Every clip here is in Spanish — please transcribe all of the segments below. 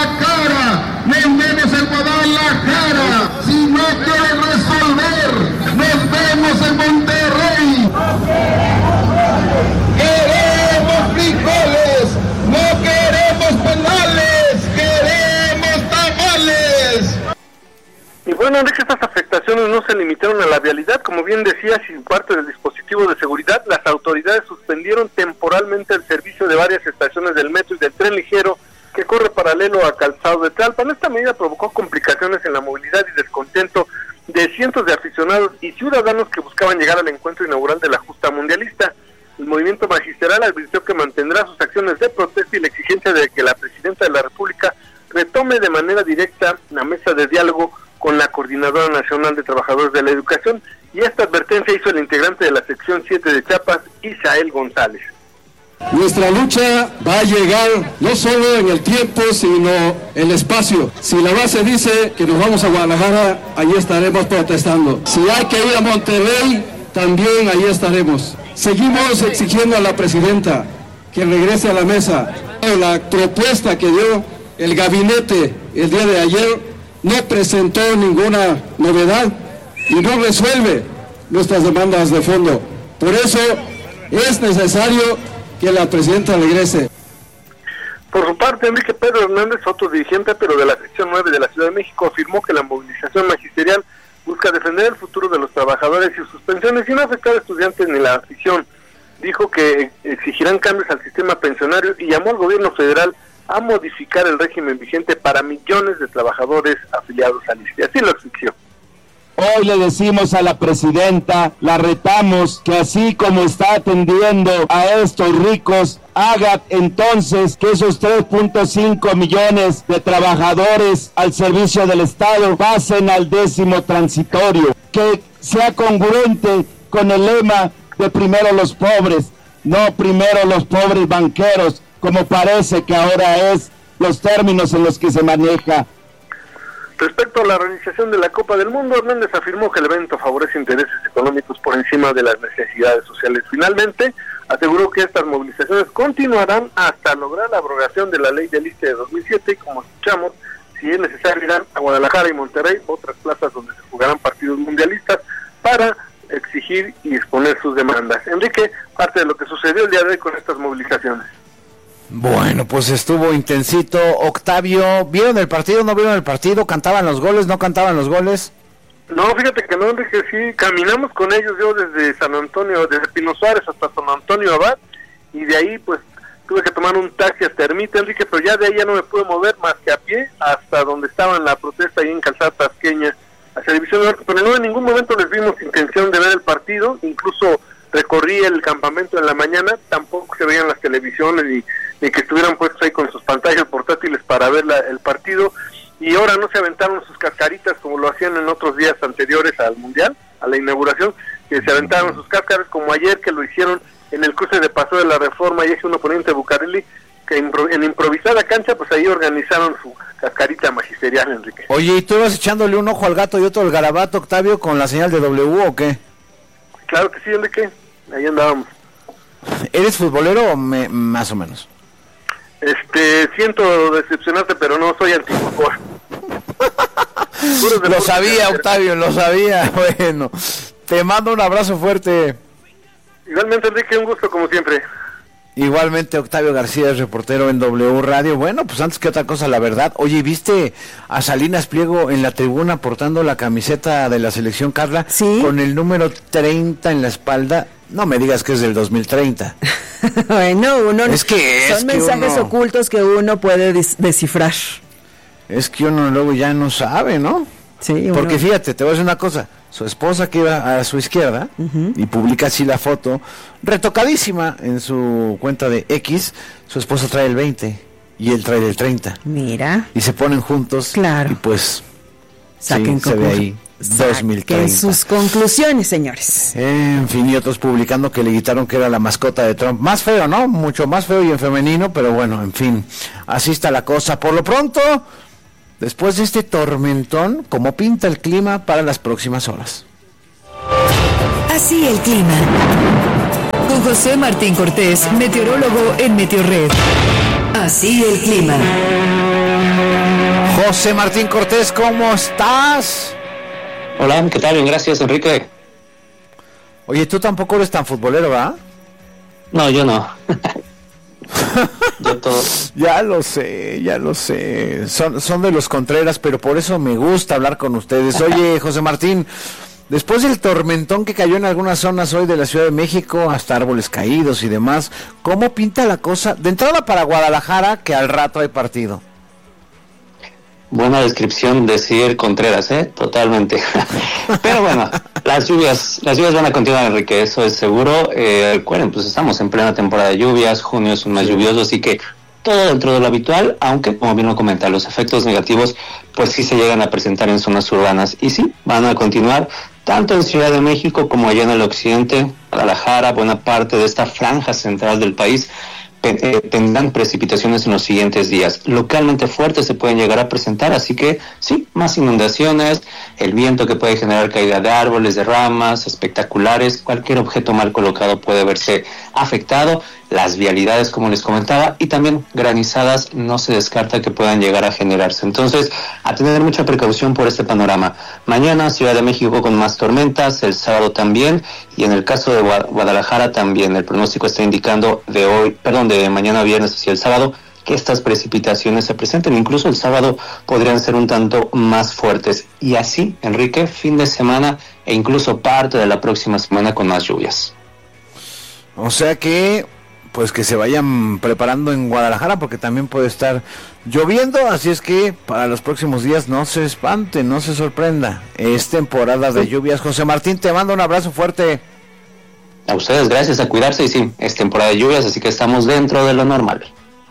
la cara, nos vemos en Guadalajara. Si no quieren resolver, nos vemos en Monterrey. Queremos frijoles, no queremos penales, queremos tamales. Y bueno, Enrique, estas afectaciones no se limitaron a la vialidad, como bien decías, y parte del dispositivo de seguridad, las autoridades suspendieron temporalmente el servicio de varias estaciones del metro y del tren ligero que corre paralelo a Calzado de Tlalpan. Esta medida provocó complicaciones en la movilidad y descontento de cientos de aficionados y ciudadanos que buscaban llegar al encuentro inaugural de la justa mundialista. El movimiento magisterial advirtió que mantendrá sus acciones de protesta y la exigencia de que la presidenta de la República retome de manera directa la mesa de diálogo con la Coordinadora Nacional de Trabajadores de la Educación, y esta advertencia hizo el integrante de la sección 7 de Chiapas, Isael González. Nuestra lucha va a llegar no solo en el tiempo, sino en el espacio. Si la base dice que nos vamos a Guadalajara, allí estaremos protestando. Si hay que ir a Monterrey, también allí estaremos. Seguimos exigiendo a la presidenta que regrese a la mesa. La propuesta que dio el gabinete el día de ayer no presentó ninguna novedad y no resuelve nuestras demandas de fondo. Por eso es necesario que la presidenta regrese. Por su parte, Enrique Pedro Hernández, otro dirigente, pero de la sección 9 de la Ciudad de México, afirmó que la movilización magisterial busca defender el futuro de los trabajadores y sus pensiones y no afectar a estudiantes ni la afición. Dijo que exigirán cambios al sistema pensionario y llamó al gobierno federal a modificar el régimen vigente para millones de trabajadores afiliados al ISSSTE. Así lo exigió. Hoy le decimos a la presidenta, la retamos, que así como está atendiendo a estos ricos, haga entonces que esos 3.5 millones de trabajadores al servicio del Estado pasen al 10º transitorio, que sea congruente con el lema de primero los pobres, no primero los pobres banqueros, como parece que ahora es los términos en los que se maneja. Respecto a la realización de la Copa del Mundo, Hernández afirmó que el evento favorece intereses económicos por encima de las necesidades sociales. Finalmente, aseguró que estas movilizaciones continuarán hasta lograr la abrogación de la ley del ISSSTE de 2007 y, como escuchamos, si es necesario, irán a Guadalajara y Monterrey, otras plazas donde se jugarán partidos mundialistas, para exigir y exponer sus demandas. Enrique, parte de lo que sucedió el día de hoy con estas movilizaciones. Bueno, pues estuvo intensito. Octavio, ¿vieron el partido? ¿No vieron el partido? ¿Cantaban los goles? ¿No cantaban los goles? No, fíjate que no, Enrique, sí, caminamos con ellos, yo desde San Antonio, desde Pino Suárez hasta San Antonio Abad, y de ahí pues tuve que tomar un taxi hasta Ermita, Enrique, pero ya de ahí ya no me pude mover más que a pie hasta donde estaba en la protesta ahí en Calzada Tasqueña, hacia División Norte, pero no en ningún momento les vimos intención de ver el partido, incluso recorrí el campamento en la mañana, tampoco se veían las televisiones ni que estuvieran puestos ahí con sus pantallas portátiles para ver el partido, y ahora no se aventaron sus cascaritas como lo hacían en otros días anteriores al Mundial, a la inauguración, que se aventaron sus cáscaras como ayer que lo hicieron en el cruce de Paso de la Reforma y Eje 1 Poniente Bucareli, que en improvisada cancha pues ahí organizaron su cascarita magisterial, Enrique. Oye, ¿y tú vas echándole un ojo al gato y otro al garabato, Octavio, con la señal de W o qué? Claro que sí, Enrique, ahí andábamos. ¿Eres futbolero o más o menos? Siento decepcionarte, pero no soy antifútbol. Lo sabía, Octavio, lo sabía. Bueno, te mando un abrazo fuerte. Igualmente, Enrique, un gusto como siempre. Igualmente, Octavio García es reportero en W Radio. Bueno, pues antes que otra cosa, la verdad. Oye, ¿viste a Salinas Pliego en la tribuna portando la camiseta de la selección, Carla? Sí. Con el número 30 en la espalda. No me digas que es del 2030. Bueno, son mensajes ocultos que uno puede descifrar. Es que uno luego ya no sabe, ¿no? Sí. Porque fíjate, te voy a decir una cosa. Su esposa que iba a su izquierda, y publica así la foto, retocadísima en su cuenta de X, su esposa trae el 20 y él trae el 30. Mira. Y se ponen juntos. Claro. Y pues saquen se ve ahí 2030. Sus conclusiones, señores. En fin, y otros publicando que le gritaron que era la mascota de Trump. Más feo, ¿no? Mucho más feo y en femenino, pero bueno, en fin, así está la cosa. Por lo pronto, después de este tormentón, ¿cómo pinta el clima para las próximas horas? Así el clima. Con José Martín Cortés, meteorólogo en Meteorred. Así el clima. José Martín Cortés, ¿cómo estás? Hola, ¿qué tal? Bien, gracias, Enrique. Oye, tú tampoco eres tan futbolero, ¿verdad? No, yo no. Yo todo. Ya lo sé. Son de los Contreras, pero por eso me gusta hablar con ustedes. Oye, José Martín, después del tormentón que cayó en algunas zonas hoy de la Ciudad de México, hasta árboles caídos y demás, ¿cómo pinta la cosa? De entrada para Guadalajara, que al rato hay partido. Buena descripción decir Contreras, totalmente. Pero bueno, las lluvias van a continuar, Enrique, eso es seguro. Recuerden, pues estamos en plena temporada de lluvias, junio es un mes lluvioso, así que todo dentro de lo habitual, aunque como bien lo comenta, los efectos negativos pues sí se llegan a presentar en zonas urbanas y sí, van a continuar tanto en Ciudad de México como allá en el occidente, Guadalajara, buena parte de esta franja central del país. Tendrán precipitaciones en los siguientes días. Localmente fuertes se pueden llegar a presentar, así que sí, más inundaciones, el viento que puede generar caída de árboles, de ramas, espectaculares, cualquier objeto mal colocado puede verse afectado, las vialidades como les comentaba, y también granizadas no se descarta que puedan llegar a generarse. Entonces, a tener mucha precaución por este panorama. Mañana Ciudad de México con más tormentas, el sábado también, y en el caso de Guadalajara también. El pronóstico está indicando de mañana viernes hacia el sábado que estas precipitaciones se presenten, incluso el sábado podrían ser un tanto más fuertes, y así, Enrique, fin de semana e incluso parte de la próxima semana con más lluvias. O sea que pues que se vayan preparando en Guadalajara, porque también puede estar lloviendo, así es que para los próximos días no se espante, no se sorprenda, es temporada de lluvias. José Martín, te mando un abrazo fuerte. A ustedes, gracias, a cuidarse, y sí, es temporada de lluvias, así que estamos dentro de lo normal.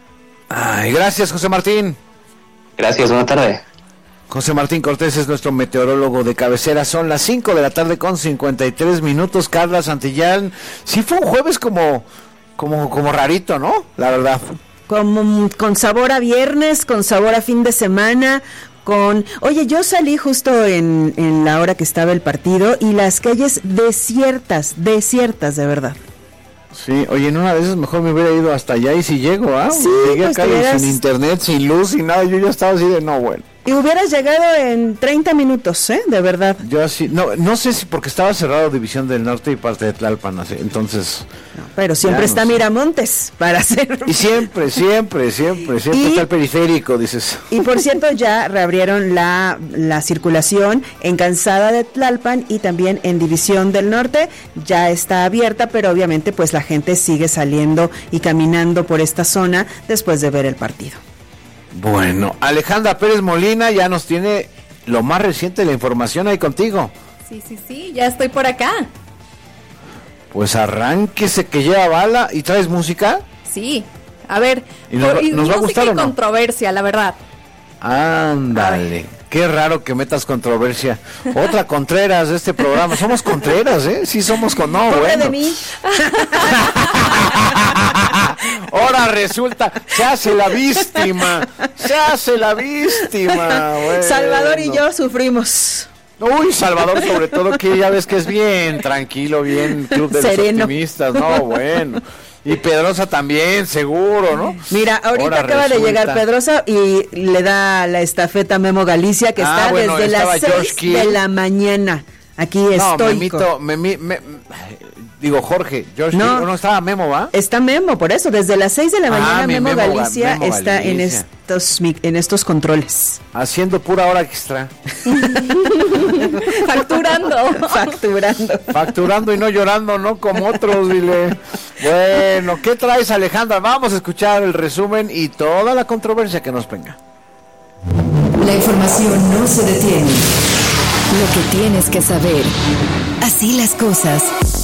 Ay, gracias, José Martín. Gracias, buena tarde. José Martín Cortés es nuestro meteorólogo de cabecera. Son las 5 de la tarde con 53 minutos. Carla Santillán, sí fue un jueves como rarito, ¿no? La verdad. Como con sabor a viernes, con sabor a fin de semana, Oye, yo salí justo en la hora que estaba el partido y las calles desiertas, de verdad. Sí, oye, en una de esas mejor me hubiera ido hasta allá y si llego, Sí, llegué pues acá sin internet, sin luz, sin nada, yo ya estaba así de no, bueno. Y hubieras llegado en 30 minutos, de verdad. Yo así, no sé si porque estaba cerrado División del Norte y parte de Tlalpan, así, entonces... Pero siempre está Miramontes para hacer... Y siempre está el periférico, dices. Y por cierto, ya reabrieron la circulación en Calzada de Tlalpan y también en División del Norte, ya está abierta, pero obviamente pues la gente sigue saliendo y caminando por esta zona después de ver el partido. Bueno, Alejandra Pérez Molina ya nos tiene lo más reciente de la información ahí contigo. Sí, ya estoy por acá. Pues arránquese que lleva bala. ¿Y traes música? Sí, a ver, ¿Nos va a gustar o no? Controversia, la verdad. Ándale, qué raro que metas controversia. Otra Contreras de este programa. Somos Contreras, Sí somos con... No, Pobre bueno. de mí. Ahora resulta, se hace la víctima. Bueno. Salvador y yo sufrimos. Uy, Salvador sobre todo, que ya ves que es bien tranquilo, bien club de sereno. Los optimistas, no, bueno. Y Pedrosa también, seguro, ¿no? Mira, ahorita acaba de llegar Pedrosa y le da la estestafeta a Memo Galicia, que está desde las 6 de la mañana. Aquí estoy. Jorge, George no estaba Memo, ¿va? Está Memo, por eso, desde las 6 de la mañana Memo Galicia está Galicia. en estos controles. Haciendo pura hora extra. Facturando y no llorando, ¿no? Como otros, dile. Bueno, ¿qué traes, Alejandra? Vamos a escuchar el resumen y toda la controversia que nos venga. La información no se detiene. Lo que tienes que saber. Así las cosas.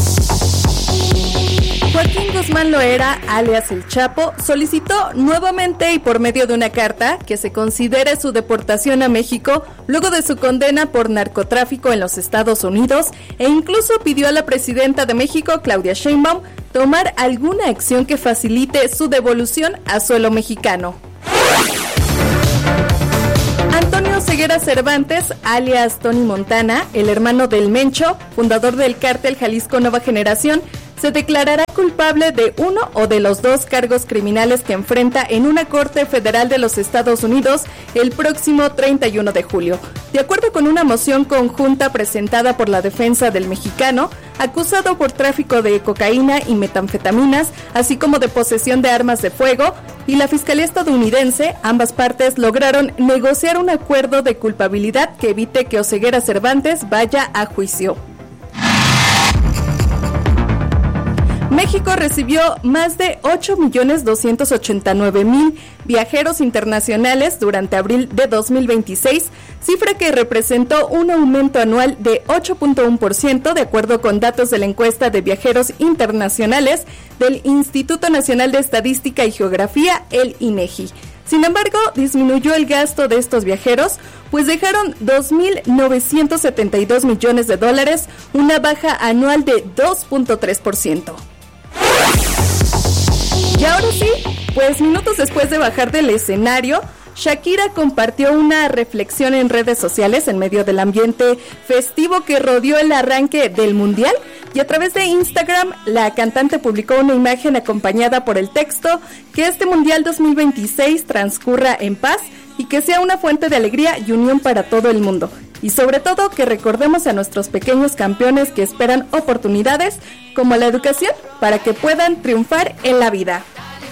Joaquín Guzmán Loera, alias El Chapo, solicitó nuevamente y por medio de una carta que se considere su deportación a México luego de su condena por narcotráfico en los Estados Unidos e incluso pidió a la presidenta de México, Claudia Sheinbaum, tomar alguna acción que facilite su devolución a suelo mexicano. Antonio Ceguera Cervantes, alias Tony Montana, el hermano del Mencho, fundador del cártel Jalisco Nueva Generación, se declarará culpable de uno o de los dos cargos criminales que enfrenta en una corte federal de los Estados Unidos el próximo 31 de julio. De acuerdo con una moción conjunta presentada por la defensa del mexicano, acusado por tráfico de cocaína y metanfetaminas, así como de posesión de armas de fuego, y la Fiscalía estadounidense, ambas partes lograron negociar un acuerdo de culpabilidad que evite que Oseguera Cervantes vaya a juicio. México recibió más de 8.289.000 viajeros internacionales durante abril de 2026, cifra que representó un aumento anual de 8.1% de acuerdo con datos de la encuesta de viajeros internacionales del Instituto Nacional de Estadística y Geografía, el INEGI. Sin embargo, disminuyó el gasto de estos viajeros, pues dejaron $2.972 millones, una baja anual de 2.3%. Y ahora sí, pues minutos después de bajar del escenario, Shakira compartió una reflexión en redes sociales en medio del ambiente festivo que rodeó el arranque del Mundial, y a través de Instagram la cantante publicó una imagen acompañada por el texto: que este Mundial 2026 transcurra en paz y que sea una fuente de alegría y unión para todo el mundo. Y sobre todo que recordemos a nuestros pequeños campeones que esperan oportunidades como la educación para que puedan triunfar en la vida.